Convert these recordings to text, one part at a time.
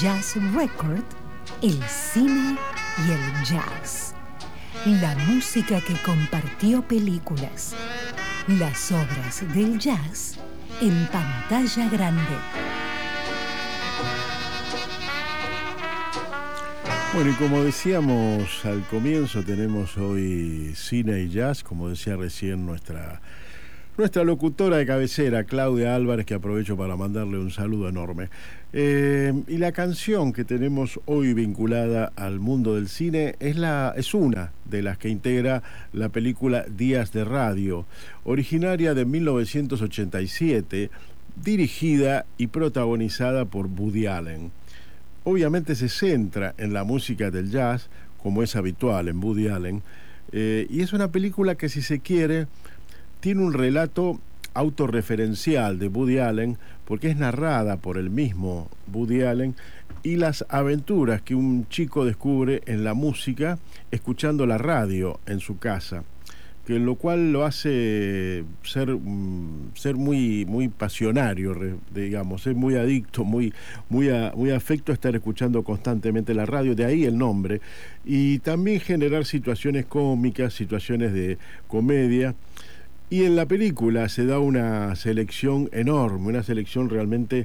Jazz Record, el cine y el jazz. La música que compartió películas. Las obras del jazz en pantalla grande. Bueno, y como decíamos al comienzo, tenemos hoy cine y jazz, como decía recién nuestra locutora de cabecera, Claudia Álvarez, que aprovecho para mandarle un saludo enorme. Y la canción que tenemos hoy vinculada al mundo del cine es una de las que integra la película Días de Radio, originaria de 1987, dirigida y protagonizada por Woody Allen. Obviamente se centra en la música del jazz, como es habitual en Woody Allen, y es una película que, si se quiere, tiene un relato autorreferencial de Woody Allen, porque es narrada por el mismo Woody Allen, y las aventuras que un chico descubre en la música escuchando la radio en su casa, que lo cual lo hace ser muy pasionario, digamos, ser muy adicto, muy afecto a estar escuchando constantemente la radio, de ahí el nombre, y también generar situaciones cómicas, situaciones de comedia. Y en la película se da una selección enorme, una selección realmente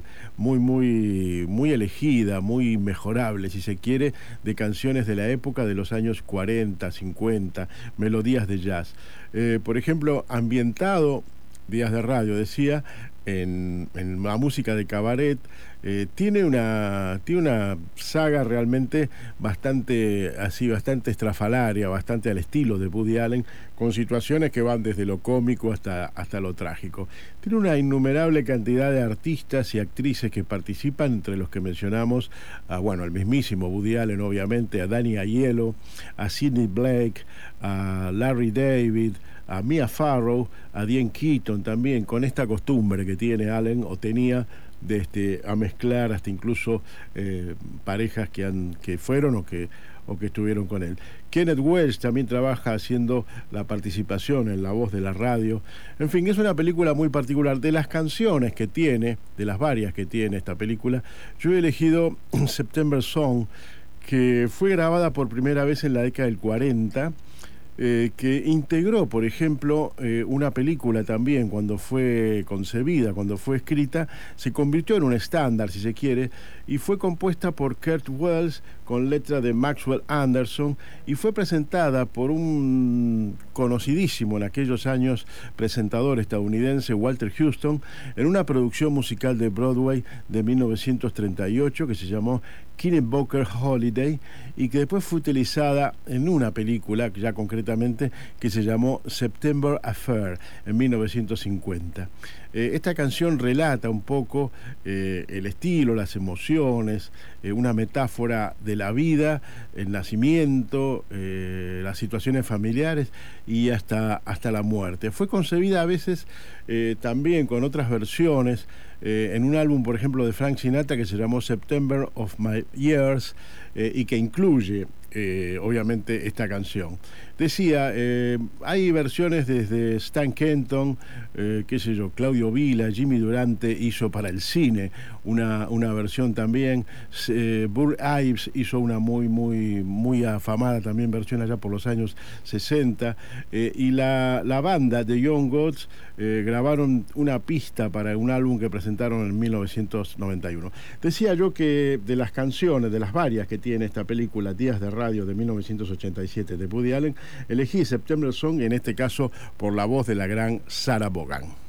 muy elegida, muy mejorable, si se quiere, de canciones de la época de los años 40, 50, melodías de jazz. Por ejemplo, ambientado, Días de Radio, decía, en la música de cabaret, tiene una saga realmente bastante estrafalaria, bastante al estilo de Woody Allen, con situaciones que van desde lo cómico hasta lo trágico. Tiene una innumerable cantidad de artistas y actrices que participan, entre los que mencionamos al mismísimo Woody Allen, obviamente, a Danny Aiello, a Sidney Blake, a Larry David, a Mia Farrow, a Diane Keaton también, con esta costumbre que tiene Allen, o tenía, de a mezclar hasta incluso parejas que fueron o que estuvieron con él. Kenneth Welch también trabaja haciendo la participación en la voz de la radio. En fin, es una película muy particular. De las canciones que tiene, de las varias que tiene esta película, yo he elegido September Song, que fue grabada por primera vez en la década del 40, que integró, por ejemplo, una película también cuando fue concebida, cuando fue escrita, se convirtió en un estándar, si se quiere, y fue compuesta por Kurt Wells con letra de Maxwell Anderson, y fue presentada por un conocidísimo en aquellos años presentador estadounidense, Walter Huston, en una producción musical de Broadway de 1938 que se llamó Knickerbocker Holiday, y que después fue utilizada en una película, ya concretamente, que se llamó September Affair, en 1950. Esta canción relata un poco el estilo, las emociones, una metáfora de la vida, el nacimiento, las situaciones familiares y hasta la muerte. Fue concebida a veces también con otras versiones, en un álbum, por ejemplo, de Frank Sinatra que se llamó September of My Years, y que incluye obviamente esta canción. Decía, hay versiones desde Stan Kenton, Claudio Vila, Jimmy Durante hizo para el cine una versión también, Burl Ives hizo una muy afamada también versión allá por los años 60, y la banda de Young Gods grabaron una pista para un álbum que presentaron en 1991. Decía yo que de las canciones, de las varias que tiene esta película, Días de Radio de 1987 de Woody Allen, elegí September Song, en este caso por la voz de la gran Sarah Vaughan.